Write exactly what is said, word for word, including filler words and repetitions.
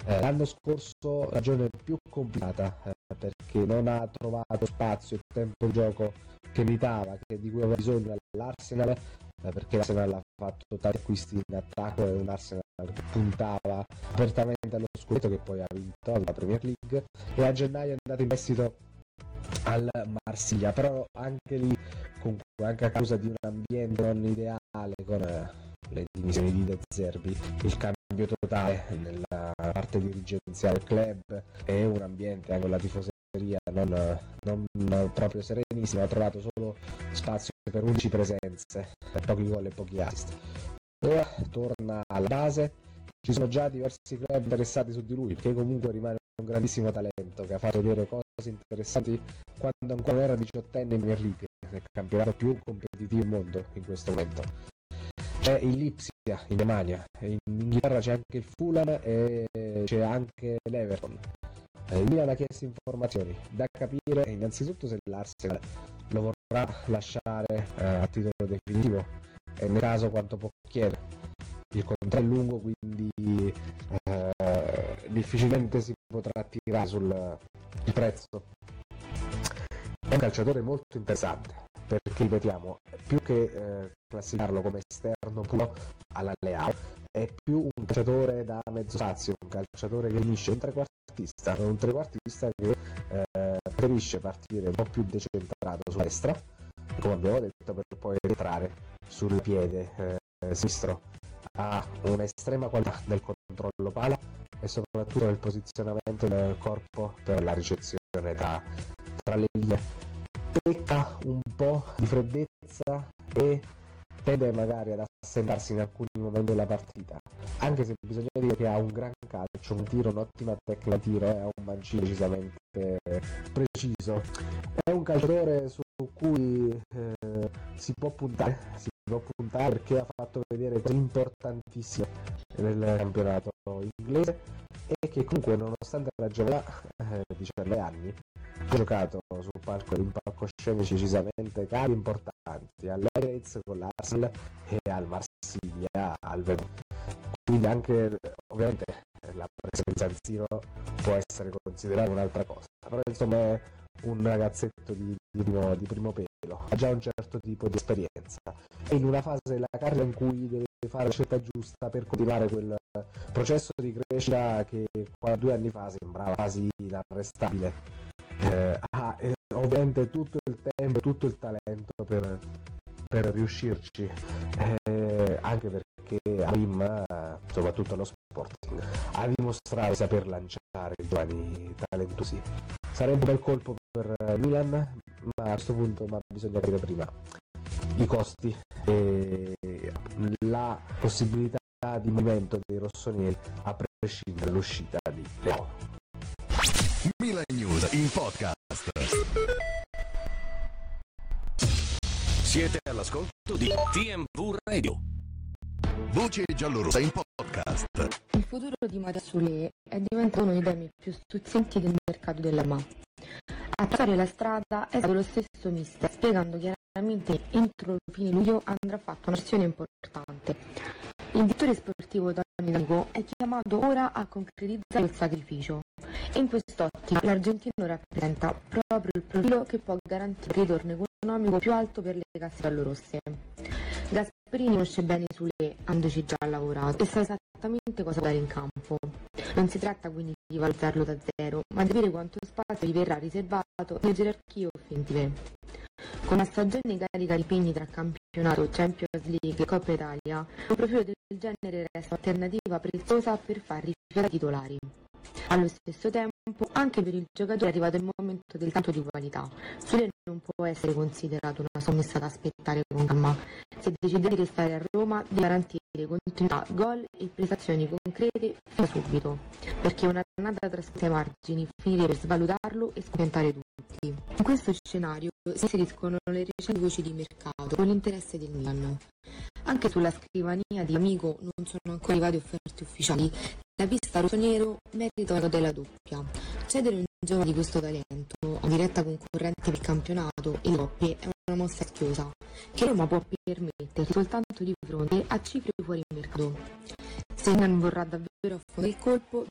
Eh, l'anno scorso ragione più complicata eh, perché non ha trovato spazio e tempo di gioco che meritava, che di cui aveva bisogno all'Arsenal, eh, perché l'Arsenal ha fatto tanti acquisti in attacco e un Arsenal che puntava apertamente allo scudetto, che poi ha vinto la Premier League, e a gennaio è andato in prestito al Marsiglia, però anche lì comunque anche a causa di un ambiente non ideale con eh, le dimissioni di De Zerbi, il cambio totale nella parte dirigenziale del club e un ambiente anche con la tifoseria non, non proprio serenissimo, ha trovato solo spazio per undici presenze, pochi gol e pochi assist. Ora torna alla base, ci sono già diversi club interessati su di lui, perché comunque rimane un grandissimo talento che ha fatto vedere cose interessanti quando ancora era diciottenne in Premier League, nel campionato più competitivo del mondo in questo momento. C'è il Lipsia in Germania, in Inghilterra c'è anche il Fulham e c'è anche l'Everton. Il Milan ha chiesto informazioni, da capire innanzitutto se l'Arsenal lo vorrà lasciare eh, a titolo definitivo e nel caso quanto può chiedere. Il contratto è lungo, quindi eh, difficilmente si potrà tirare sul il prezzo. È un calciatore molto interessante perché, ripetiamo, più che eh, classificarlo come esterno puro alla Leao, è più un calciatore da mezzo spazio, un calciatore che finisce un trequartista, un trequartista che eh, preferisce partire un po' più decentrato sulla destra, come abbiamo detto, per poi rientrare sul piede eh, sinistro. Ha un'estrema qualità del controllo palla e soprattutto nel posizionamento del corpo per la ricezione tra, tra le linee. Pecca un po' di freddezza e tende magari ad assentarsi in alcuni momenti della partita, anche se bisogna dire che ha un gran calcio, un tiro, un'ottima tecnica di tiro, ha un mancino decisamente preciso. È un calciatore su cui eh, si può puntare, si può puntare perché ha fatto vedere cose importantissime nel campionato inglese e che comunque, nonostante la giovane eh, diciannove anni, ha giocato su palco, in palcoscenici decisamente cari e importanti, all'Emirates con l'Arsenal e al Marsiglia al Verona. Quindi anche ovviamente la presenza in San Siro può essere considerata un'altra cosa, però insomma è un ragazzetto di, di, primo, di primo pelo, ha già un certo tipo di esperienza, è in una fase della carriera in cui deve fare la scelta giusta per continuare quel processo di crescita che due anni fa sembrava quasi inarrestabile. Eh, ha eh, ovviamente tutto il tempo, tutto il talento per, per riuscirci, eh, anche perché Arim, eh, soprattutto allo Sporting, ha dimostrato di saper lanciare i giovani talentuosi. Sarebbe un bel colpo per Milan, ma a questo punto ma bisogna capire prima i costi e la possibilità di movimento dei rossoneri a prescindere dall'uscita di Leao. Milan News in podcast. Siete all'ascolto di T M V Radio. Voce giallorossa in podcast. Il futuro di Matteo Sule è diventato uno dei temi più stuzzenti del mercato dell'A M A. A tracciare la strada è stato lo stesso mister, spiegando chiaramente che entro fine luglio andrà fatta una versione importante. Il direttore sportivo Tony D'Amico è chiamato ora a concretizzare il sacrificio e in quest'ottica l'argentino rappresenta proprio il profilo che può garantire il ritorno economico più alto per le casse giallorosse. Gasperini conosce bene Sule, andoci già lavorato, e sa esattamente cosa dare in campo. Non si tratta quindi di valorizzarlo da zero, ma di capire quanto spazio gli verrà riservato nelle gerarchie offensive. Con una stagione carica di impegni tra campionato, Champions League e Coppa Italia, un profilo del genere resta un'alternativa preziosa per far rifiutare i titolari. Allo stesso tempo, anche per il giocatore è arrivato il momento del tanto di qualità. Sule non può essere considerato una sommessa da aspettare con calma. Se decide di restare a Roma, deve garantire continuità, gol e prestazioni concrete fino a subito, perché una annata tra sette margini finire per svalutarlo e scontentare tutti. In questo scenario si inseriscono le recenti voci di mercato con l'interesse del Milan. Anche sulla scrivania di Amico non sono ancora arrivate offerte ufficiali. La pista rossonero merita una della doppia. Cedere un giovane di questo talento a diretta concorrente per il campionato e le coppie è una mossa rischiosa che Roma può permettersi soltanto di fronte a cifre fuori mercato. Se non vorrà davvero affondare il colpo,